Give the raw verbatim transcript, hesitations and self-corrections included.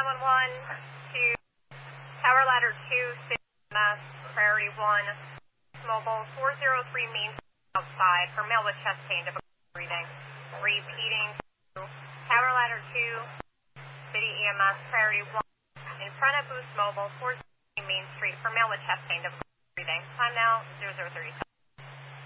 nine one one to Tower Ladder two, City E M S, Priority one, Mobile four zero three Main outside for male with chest pain, difficult breathing. Repeating to Tower Ladder two, City E M S, Priority one, in front of Boost Mobile four zero three Main Street for male with chest pain, difficult breathing. Time now zero zero thirty-seven.